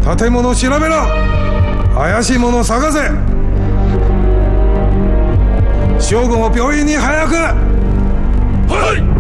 建物を調べろ。怪しいものを探せ。将軍を病院に早く。 はい。